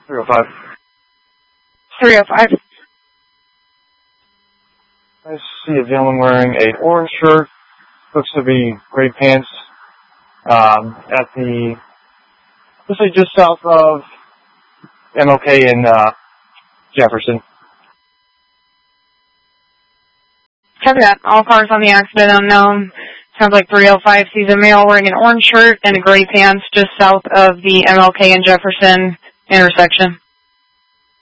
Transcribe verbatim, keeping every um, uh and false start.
three oh five. three oh five. I see a gentleman wearing an orange shirt, looks to be gray pants, um, at the, let's say just south of M L K and, uh, Jefferson. Copy that. All cars on the accident unknown. Sounds like three oh five sees a male wearing an orange shirt and a gray pants just south of the M L K and Jefferson intersection.